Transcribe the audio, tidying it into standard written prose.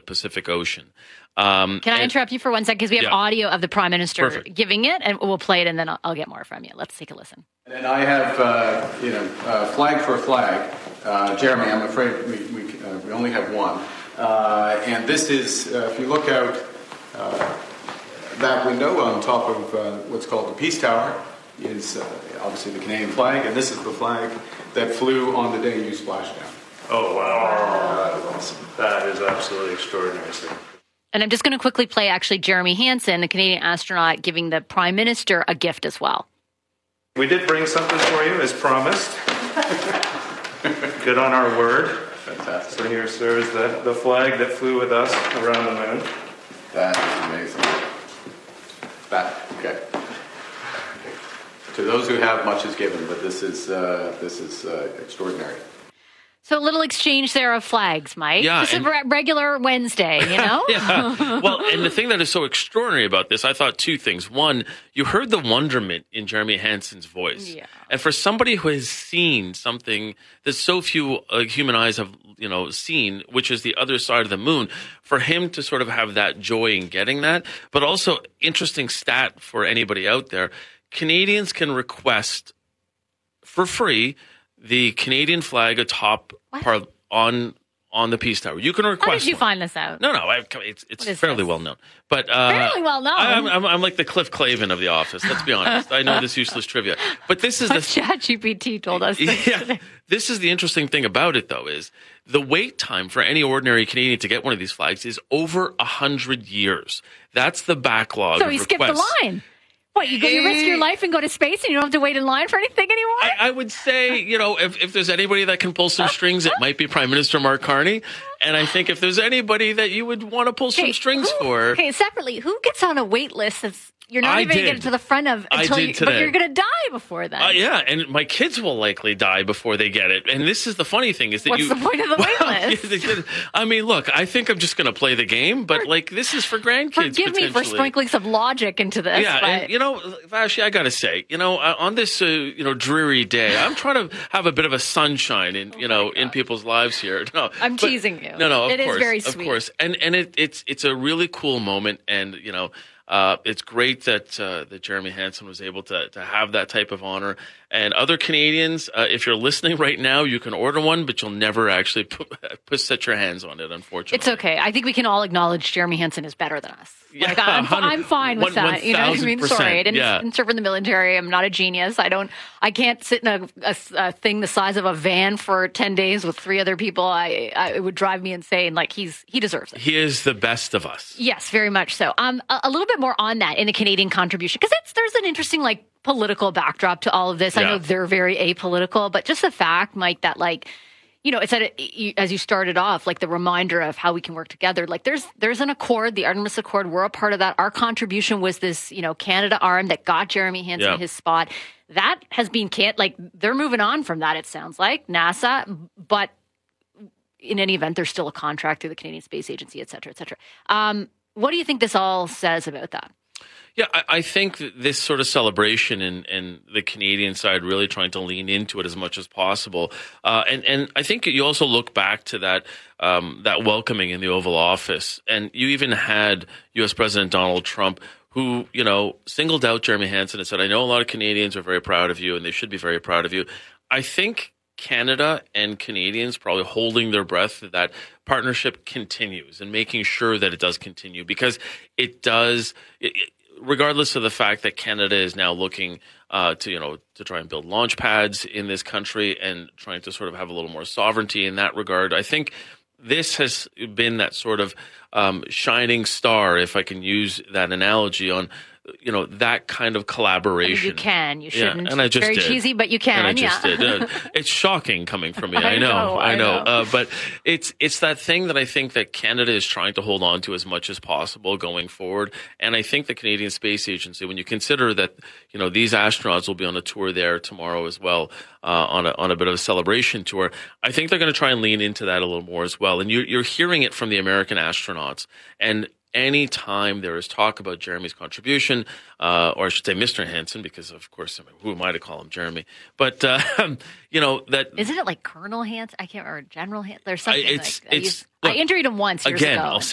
Pacific Ocean. Can I interrupt you for 1 second? Because we have audio of the Prime Minister giving it, and we'll play it, and then I'll get more from you. Let's take a listen. And I have, flag for flag. Jeremy, I'm afraid we only have one. And this is, if you look out that window on top of what's called the Peace Tower, is obviously the Canadian flag, and this is the flag that flew on the day you splashed down. Oh, wow. That is absolutely extraordinary. And I'm just going to quickly play, actually, Jeremy Hansen, the Canadian astronaut, giving the Prime Minister a gift as well. We did bring something for you, as promised. Good on our word. Fantastic. So here, sir, is the flag that flew with us around the moon. That is amazing. Okay. To those who have, much is given, but this is extraordinary. So a little exchange there of flags, Mike. Yeah, just a regular Wednesday, you know? Yeah. Well, and the thing that is so extraordinary about this, I thought two things. One, you heard the wonderment in Jeremy Hansen's voice. Yeah. And for somebody who has seen something that so few human eyes have, seen, which is the other side of the moon, for him to sort of have that joy in getting that, but also interesting stat for anybody out there, Canadians can request for free the Canadian flag atop on the Peace Tower. You can request. How did you find this out? No, it's fairly well known. But fairly well known. I'm like the Cliff Clavin of the office. Let's be honest. I know this useless trivia, but this is ChatGPT told us. Yeah, this is the interesting thing about it, though, is the wait time for any ordinary Canadian to get one of these flags is over 100 years. That's the backlog. So he skipped the line. What, you risk your life and go to space and you don't have to wait in line for anything anymore? I would say, if there's anybody that can pull some strings, it might be Prime Minister Mark Carney. And I think if there's anybody that you would want to pull some strings for. Okay, separately, who gets on a wait list that's you're not even going to get to the front of until but you're going to die before then? Yeah, and my kids will likely die before they get it. And this is the funny thing is that What's the point of the wait list? I mean, look, I think I'm just going to play the game, but this is for grandkids. Forgive me for sprinkling some logic into this. Yeah, but... and Vashi, I got to say, on this dreary day, I'm trying to have a bit of a sunshine in people's lives here. No, I'm teasing you. No, it is very sweet. Of course, and it's a really cool moment, and it's great that Jeremy Hansen was able to have that type of honor. And other Canadians, if you're listening right now, you can order one, but you'll never actually set your hands on it, unfortunately. It's okay. I think we can all acknowledge Jeremy Hansen is better than us. Yeah, I'm fine with that. You know what I mean? Sorry, I didn't serve in the military. I'm not a genius. I can't sit in a thing the size of a van for 10 days with 3 other people. It would drive me insane. He deserves it. He is the best of us. Yes, very much so. A little bit more on that in the Canadian contribution, because there's an interesting political backdrop to all of this. Yeah. I know they're very apolitical, but just the fact, Mike, that it's as you started off, the reminder of how we can work together. There's an accord, the Artemis Accord. We're a part of that. Our contribution was this, Canada arm that got Jeremy Hansen his spot. That has been they're moving on from that. It sounds like NASA, but in any event, there's still a contract through the Canadian Space Agency, et cetera, et cetera. What do you think this all says about that? Yeah, I think that this sort of celebration and the Canadian side really trying to lean into it as much as possible. And I think you also look back to that welcoming in the Oval Office. And you even had U.S. President Donald Trump, who, singled out Jeremy Hansen and said, I know a lot of Canadians are very proud of you and they should be very proud of you. I think Canada and Canadians probably holding their breath that partnership continues and making sure that it does continue, because it does regardless of the fact that Canada is now looking to try and build launch pads in this country and trying to sort of have a little more sovereignty in that regard. I think this has been that sort of shining star, if I can use that analogy, on that kind of collaboration. You shouldn't. Yeah, and I just very did. Cheesy, but you can. And I just did. It's shocking coming from me. I know. But it's that thing that I think that Canada is trying to hold on to as much as possible going forward. And I think the Canadian Space Agency, when you consider that these astronauts will be on a tour there tomorrow as well, on a bit of a celebration tour, I think they're going to try and lean into that a little more as well. And you're hearing it from the American astronauts. And any time there is talk about Jeremy's contribution, or I should say Mr. Hansen, because of course, who am I to call him Jeremy? But that isn't it like Colonel Hansen? I can't remember, General Hansen. There's something I interviewed him once years ago.